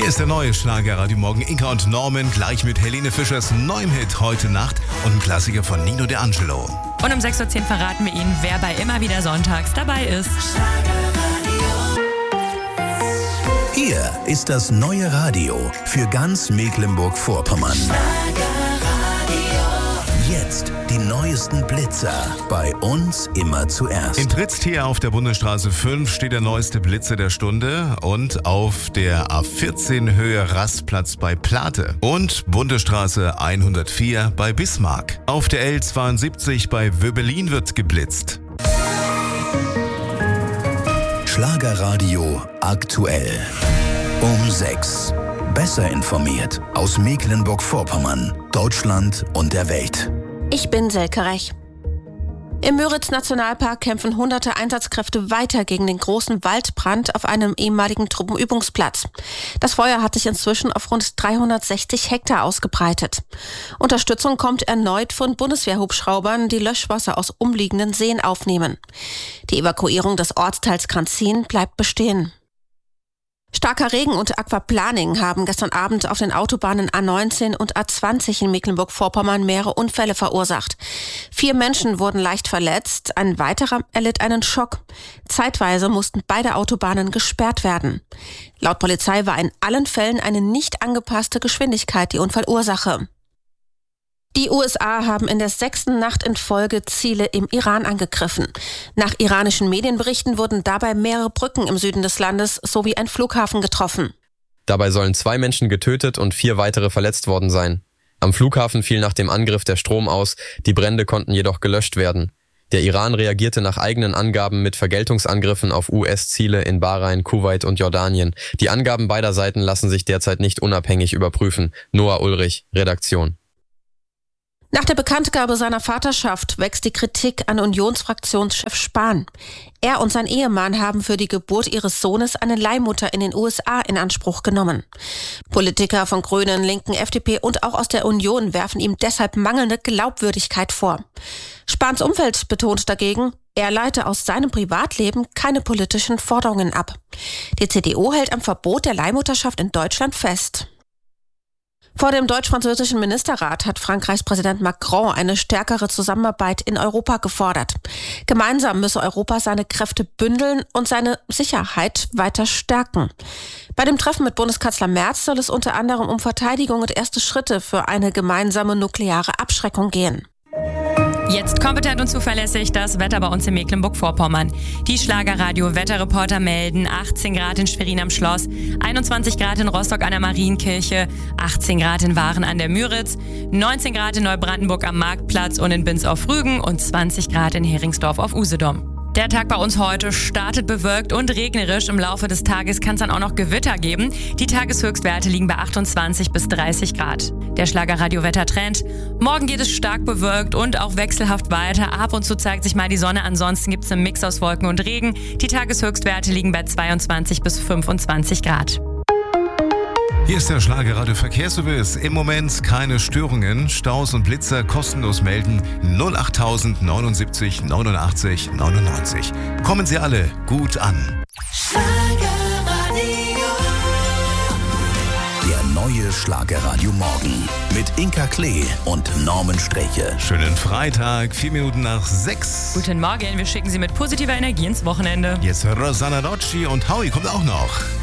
ist der neue Schlagerradio Morgen. Inka und Norman gleich mit Helene Fischers neuem Hit Heute Nacht und ein Klassiker von Nino D'Angelo. Und um 6.10 Uhr verraten wir Ihnen, wer bei Immer wieder sonntags dabei ist. Hier ist das neue Radio für ganz Mecklenburg-Vorpommern. Jetzt die neuesten Blitzer. Bei uns immer zuerst. In Trizt hier auf der Bundesstraße 5 steht der neueste Blitzer der Stunde und auf der A14 Höhe Rastplatz bei Plate und Bundesstraße 104 bei Bismarck. Auf der L72 bei Wöbelin wird geblitzt. Schlagerradio aktuell. Um 6. Besser informiert aus Mecklenburg-Vorpommern, Deutschland und der Welt. Ich bin Selke Rech. Im Müritz-Nationalpark kämpfen hunderte Einsatzkräfte weiter gegen den großen Waldbrand auf einem ehemaligen Truppenübungsplatz. Das Feuer hat sich inzwischen auf rund 360 Hektar ausgebreitet. Unterstützung kommt erneut von Bundeswehrhubschraubern, die Löschwasser aus umliegenden Seen aufnehmen. Die Evakuierung des Ortsteils Kranzin bleibt bestehen. Starker Regen und Aquaplaning haben gestern Abend auf den Autobahnen A19 und A20 in Mecklenburg-Vorpommern mehrere Unfälle verursacht. 4 Menschen wurden leicht verletzt, ein weiterer erlitt einen Schock. Zeitweise mussten beide Autobahnen gesperrt werden. Laut Polizei war in allen Fällen eine nicht angepasste Geschwindigkeit die Unfallursache. Die USA haben in der 6. Nacht in Folge Ziele im Iran angegriffen. Nach iranischen Medienberichten wurden dabei mehrere Brücken im Süden des Landes sowie ein Flughafen getroffen. Dabei sollen 2 Menschen getötet und 4 weitere verletzt worden sein. Am Flughafen fiel nach dem Angriff der Strom aus, die Brände konnten jedoch gelöscht werden. Der Iran reagierte nach eigenen Angaben mit Vergeltungsangriffen auf US-Ziele in Bahrain, Kuwait und Jordanien. Die Angaben beider Seiten lassen sich derzeit nicht unabhängig überprüfen. Noah Ulrich, Redaktion. Nach der Bekanntgabe seiner Vaterschaft wächst die Kritik an Unionsfraktionschef Spahn. Er und sein Ehemann haben für die Geburt ihres Sohnes eine Leihmutter in den USA in Anspruch genommen. Politiker von Grünen, Linken, FDP und auch aus der Union werfen ihm deshalb mangelnde Glaubwürdigkeit vor. Spahns Umfeld betont dagegen, er leite aus seinem Privatleben keine politischen Forderungen ab. Die CDU hält am Verbot der Leihmutterschaft in Deutschland fest. Vor dem deutsch-französischen Ministerrat hat Frankreichs Präsident Macron eine stärkere Zusammenarbeit in Europa gefordert. Gemeinsam müsse Europa seine Kräfte bündeln und seine Sicherheit weiter stärken. Bei dem Treffen mit Bundeskanzler Merz soll es unter anderem um Verteidigung und erste Schritte für eine gemeinsame nukleare Abschreckung gehen. Jetzt kompetent und zuverlässig das Wetter bei uns in Mecklenburg-Vorpommern. Die Schlagerradio-Wetterreporter melden 18 Grad in Schwerin am Schloss, 21 Grad in Rostock an der Marienkirche, 18 Grad in Waren an der Müritz, 19 Grad in Neubrandenburg am Marktplatz und in Binz auf Rügen und 20 Grad in Heringsdorf auf Usedom. Der Tag bei uns heute startet bewölkt und regnerisch. Im Laufe des Tages kann es dann auch noch Gewitter geben. Die Tageshöchstwerte liegen bei 28 bis 30 Grad. Der Schlagerradio-Wettertrend. Morgen geht es stark bewölkt und auch wechselhaft weiter. Ab und zu zeigt sich mal die Sonne. Ansonsten gibt es einen Mix aus Wolken und Regen. Die Tageshöchstwerte liegen bei 22 bis 25 Grad. Hier ist der Schlagerradio Verkehrsservice. Im Moment keine Störungen. Staus und Blitzer kostenlos melden 08000 79 89 99. Kommen Sie alle gut an. Der neue Schlagerradio Morgen mit Inka Klee und Norman Streche. Schönen Freitag, 4 Minuten nach 6. Guten Morgen, wir schicken Sie mit positiver Energie ins Wochenende. Jetzt Rosanna Rocci und Howie kommt auch noch.